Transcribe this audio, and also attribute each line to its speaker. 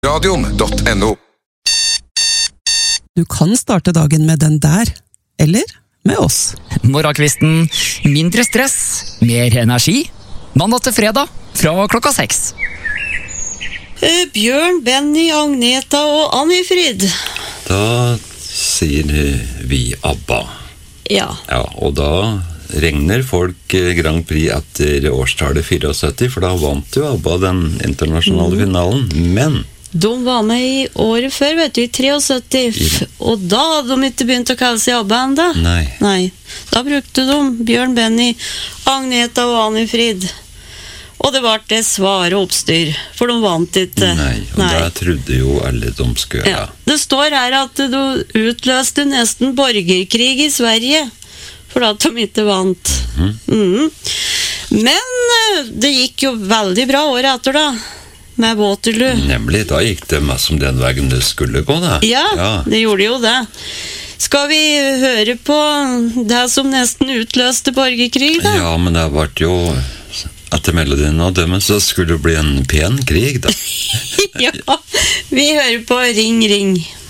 Speaker 1: Radion.no.
Speaker 2: Du kan starte dagen med den der, eller med oss.
Speaker 3: Morgenkvisten, mindre stress, mer energi. Mandag til fredag, fra klokka 6.
Speaker 4: Bjørn, Benny, Agneta og Annifrid.
Speaker 5: Da sier vi ABBA.
Speaker 4: Ja.
Speaker 5: Ja, og da regner folk Grand Prix etter årstallet 74, for da vant jo ABBA den internasjonale finalen. Men
Speaker 4: De var med i året før, vet du, i 73, og da hadde de ikke begynt å kalle seg ABBA enda.
Speaker 5: Nei.
Speaker 4: Da brukte de Bjørn, Benny, Agneta og Annifrid. Og det var det svare oppstyr, for de vant ikke.
Speaker 5: Nei, og da trodde jo alle de skulle.
Speaker 4: Ja. Det står her at de utløste nesten borgerkrig i Sverige, for at de ikke vant. Men det gikk jo veldig bra året etter da, med Waterloo.
Speaker 5: Nemlig, da gikk det mest som den veien det skulle gå da.
Speaker 4: Ja, det gjorde jo det. Skal vi høre på det som nesten utløste borgerkrig da?
Speaker 5: Ja, men det ble jo, etter melodien og dømmen, så skulle det bli en pen krig da.
Speaker 4: Ja, vi hører på Ring Ring.